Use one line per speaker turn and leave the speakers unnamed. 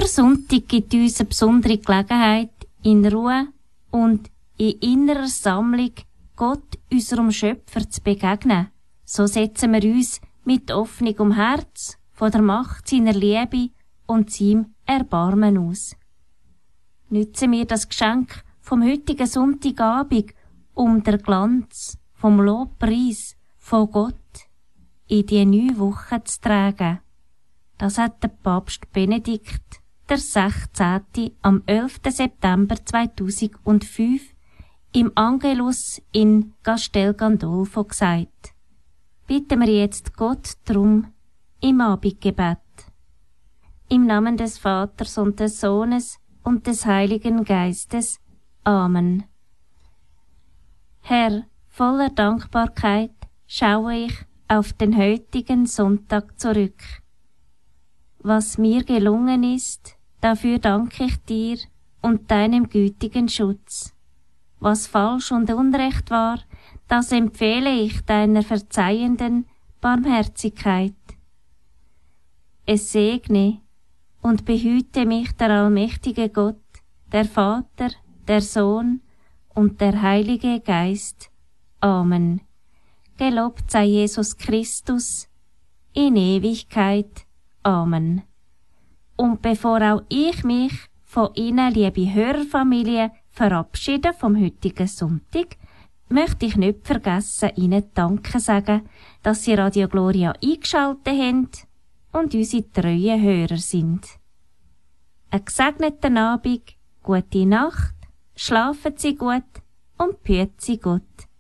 Der Sonntag gibt uns eine besondere Gelegenheit, in Ruhe und in innerer Sammlung Gott, unserem Schöpfer, zu begegnen. So setzen wir uns mit offenem Herz von der Macht seiner Liebe und seinem Erbarmen aus. Nützen wir das Geschenk vom heutigen Sonntagabend, um den Glanz vom Lobpreis von Gott in die neue Woche zu tragen. Das hat der Papst Benedikt der 16. am 11. September 2005 im Angelus in Castel Gandolfo gesagt. Bitten wir jetzt Gott drum im Abendgebet. Im Namen des Vaters und des Sohnes und des Heiligen Geistes. Amen. Herr, voller Dankbarkeit schaue ich auf den heutigen Sonntag zurück. Was mir gelungen ist, dafür danke ich dir und deinem gütigen Schutz. Was falsch und unrecht war, das empfehle ich deiner verzeihenden Barmherzigkeit. Es segne und behüte mich der allmächtige Gott, der Vater, der Sohn und der Heilige Geist. Amen. Gelobt sei Jesus Christus in Ewigkeit. Amen. Und bevor auch ich mich von Ihnen, liebe Hörerfamilie, verabschiede vom heutigen Sonntag, möchte ich nicht vergessen, Ihnen Danke sagen, dass Sie Radio Gloria eingeschaltet haben und unsere treuen Hörer sind. Einen gesegneten Abend, gute Nacht, schlafen Sie gut und behüten Sie Gott.